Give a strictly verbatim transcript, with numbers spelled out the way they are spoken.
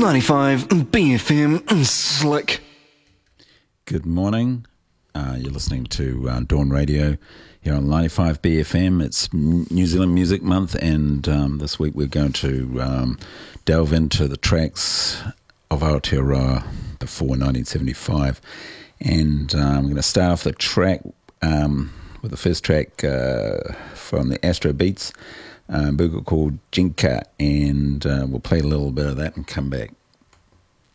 ninety-five B F M Slick. Good morning. Uh, you're listening to uh, Dawn Radio here on ninety-five B F M. It's New Zealand Music Month, and um, this week we're going to um, delve into the tracks of Aotearoa before nineteen seventy-five. And uh, I'm going to start off the track um, with the first track uh, from the Astro Beats, um, book called Jinka, and uh, we'll play a little bit of that and come back.